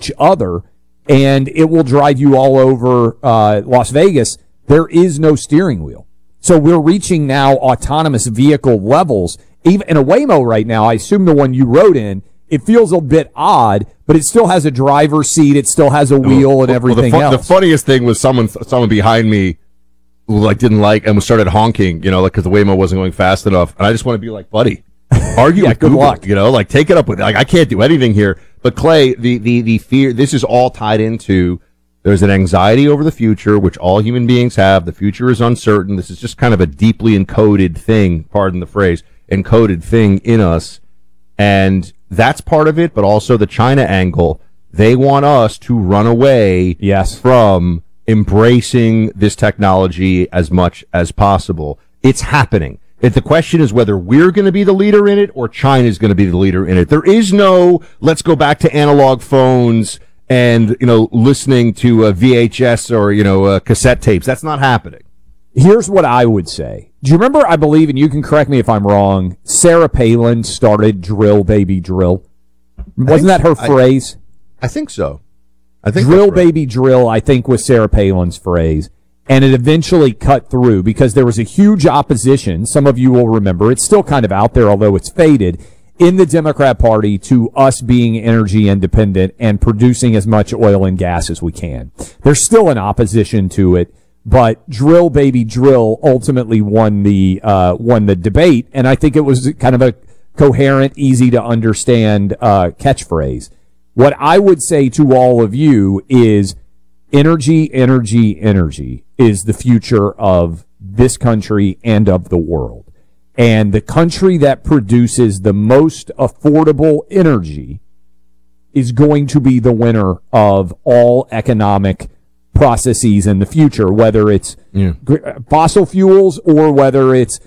each other, and it will drive you all over Las Vegas. There is no steering wheel. So we're reaching now autonomous vehicle levels. Even in a Waymo right now, I assume the one you rode in, it feels a bit odd, but it still has a driver's seat, it still has a wheel and everything else. The funniest thing was someone behind me who didn't like and started honking, because the Waymo wasn't going fast enough. And I just want to be like, buddy, argue with Google, luck. Take it up with, I can't do anything here. But Clay, the fear, this is all tied into, there's an anxiety over the future, which all human beings have. The future is uncertain. This is just kind of a deeply encoded thing, pardon the phrase, encoded thing in us. And that's part of it, but also the China angle. They want us to run away from embracing this technology as much as possible. It's happening. The question is whether we're going to be the leader in it or China's going to be the leader in it. There is no, let's go back to analog phones and, listening to a VHS or, cassette tapes. That's not happening. Here's what I would say. Do you remember, I believe, and you can correct me if I'm wrong, Sarah Palin started Drill Baby Drill? Wasn't that her phrase? I think so. I think Drill Baby Drill, I think, was Sarah Palin's phrase. And it eventually cut through because there was a huge opposition. Some of you will remember. It's still kind of out there, although it's faded, in the Democrat Party to us being energy independent and producing as much oil and gas as we can. There's still an opposition to it. But Drill Baby Drill ultimately won the debate, and I think it was kind of a coherent, easy to understand catchphrase. What I would say to all of you is energy, energy, energy is the future of this country and of the world. And the country that produces the most affordable energy is going to be the winner of all economic processes in the future, whether it's fossil fuels or whether it's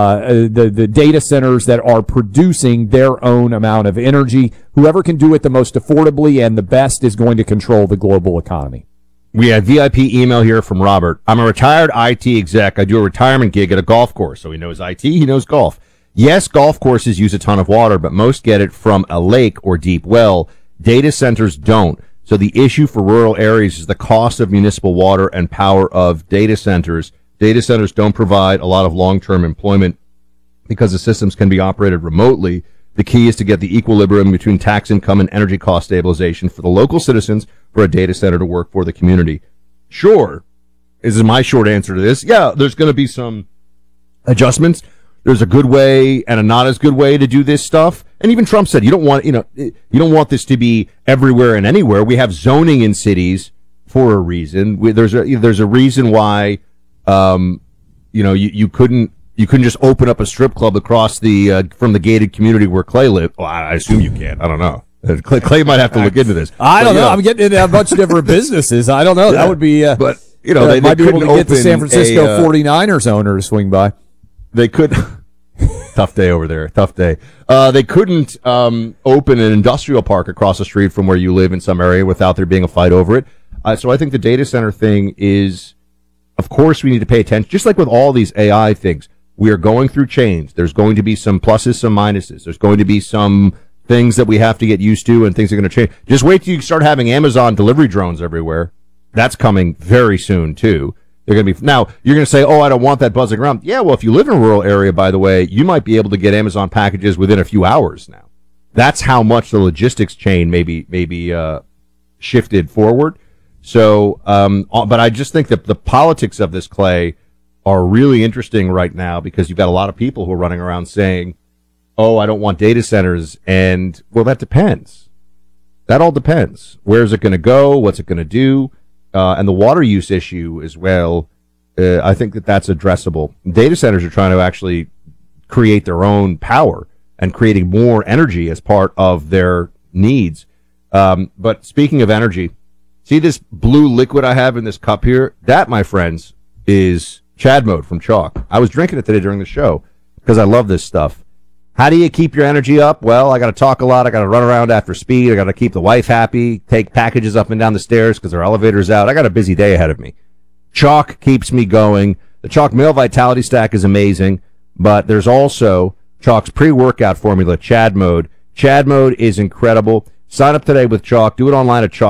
the data centers that are producing their own amount of energy. Whoever can do it the most affordably and the best is going to control the global economy. We have VIP email here from Robert. I'm a retired IT exec. I do a retirement gig at a golf course. So he knows IT, he knows golf. Yes, golf courses use a ton of water, but most get it from a lake or deep well. Data centers don't. So the issue for rural areas is the cost of municipal water and power of data centers. Data centers don't provide a lot of long-term employment because the systems can be operated remotely. The key is to get the equilibrium between tax income and energy cost stabilization for the local citizens for a data center to work for the community. Sure. This is my short answer to this. Yeah, there's going to be some adjustments. There's a good way and a not as good way to do this stuff. And even Trump said, you don't want this to be everywhere and anywhere. We have zoning in cities for a reason. There's a reason why, you couldn't just open up a strip club across from the gated community where Clay lived. Well, I assume you can't. I don't know. Clay might have to look into this. I don't know. I'm getting into a bunch of different businesses. I don't know. That would be, but they might be able to get the open San Francisco 49ers owner to swing by. They could. Tough day over there. Tough day. They couldn't open an industrial park across the street from where you live in some area without there being a fight over it. So I think the data center thing is, of course, we need to pay attention. Just like with all these AI things, we are going through change. There's going to be some pluses, some minuses. There's going to be some things that we have to get used to, and things are going to change. Just wait till you start having Amazon delivery drones everywhere. That's coming very soon, too. They're going to be now. You're going to say, "Oh, I don't want that buzzing around." Yeah, well, if you live in a rural area, by the way, you might be able to get Amazon packages within a few hours now. That's how much the logistics chain maybe shifted forward. So, but I just think that the politics of this, Clay, are really interesting right now because you've got a lot of people who are running around saying, "Oh, I don't want data centers," and well, that depends. That all depends. Where's it going to go? What's it going to do? And the water use issue as well, I think that's addressable. Data centers are trying to actually create their own power and creating more energy as part of their needs. But speaking of energy, see this blue liquid I have in this cup here? That, my friends, is Chad Mode from Chalk. I was drinking it today during the show because I love this stuff. How do you keep your energy up? Well, I got to talk a lot. I got to run around after speed. I got to keep the wife happy, take packages up and down the stairs because our elevator's out. I got a busy day ahead of me. Chalk keeps me going. The Chalk Male Vitality Stack is amazing, but there's also Chalk's pre-workout formula, Chad Mode. Chad Mode is incredible. Sign up today with Chalk. Do it online at Chalk.